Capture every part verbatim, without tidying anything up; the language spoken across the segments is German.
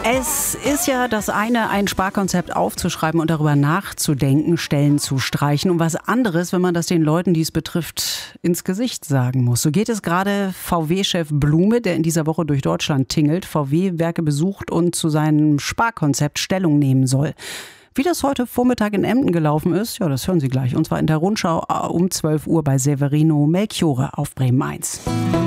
Es ist ja das eine, ein Sparkonzept aufzuschreiben und darüber nachzudenken, Stellen zu streichen. Und was anderes, wenn man das den Leuten, die es betrifft, ins Gesicht sagen muss. So geht es gerade V W-Chef Blume, der in dieser Woche durch Deutschland tingelt, V W-Werke besucht und zu seinem Sparkonzept Stellung nehmen soll. Wie das heute Vormittag in Emden gelaufen ist, ja, das hören Sie gleich. Und zwar in der Rundschau um zwölf Uhr bei Severino Melchiore auf Bremen eins.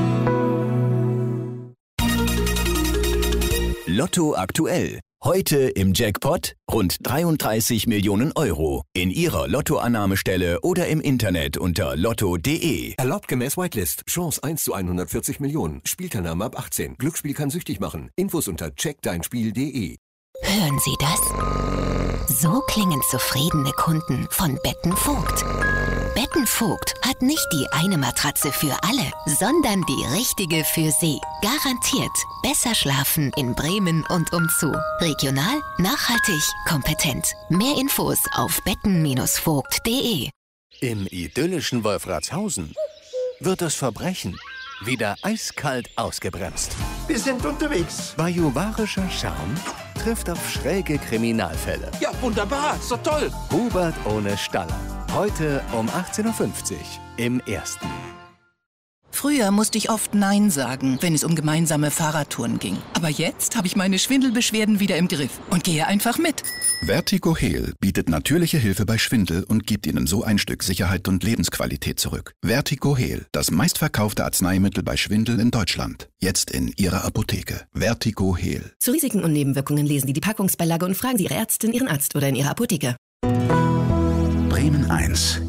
Lotto aktuell. Heute im Jackpot rund dreiunddreißig Millionen Euro. In Ihrer Lottoannahmestelle oder im Internet unter lotto punkt de. Erlaubt gemäß Whitelist. Chance eins zu hundertvierzig Millionen. Spielteilnahme ab achtzehn. Glücksspiel kann süchtig machen. Infos unter check dein spiel punkt de. Hören Sie das? So klingen zufriedene Kunden von Betten Vogt. Betten Vogt hat nicht die eine Matratze für alle, sondern die richtige für Sie. Garantiert besser schlafen in Bremen und umzu. Regional, nachhaltig, kompetent. Mehr Infos auf betten vogt punkt de. Im idyllischen Wolfratshausen wird das Verbrechen wieder eiskalt ausgebremst. Wir sind unterwegs. Bajuwarischer Charme trifft auf schräge Kriminalfälle. Ja, wunderbar. Ist doch toll. Hubert ohne Staller. Heute um achtzehn Uhr fünfzig im Ersten. Früher musste ich oft Nein sagen, wenn es um gemeinsame Fahrradtouren ging. Aber jetzt habe ich meine Schwindelbeschwerden wieder im Griff und gehe einfach mit. Vertigo Heal bietet natürliche Hilfe bei Schwindel und gibt Ihnen so ein Stück Sicherheit und Lebensqualität zurück. Vertigo Heal, das meistverkaufte Arzneimittel bei Schwindel in Deutschland. Jetzt in Ihrer Apotheke. Vertigo Heal. Zu Risiken und Nebenwirkungen lesen Sie die Packungsbeilage und fragen Sie Ihre Ärztin, Ihren Arzt oder in Ihrer Apotheke. Bremen eins.